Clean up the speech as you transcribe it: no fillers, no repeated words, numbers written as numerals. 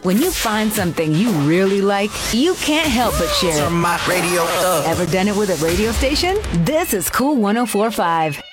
When you find something you really like, you can't help but share it. Turn my radio up. Ever done it with a radio station? This is Cool 104.5.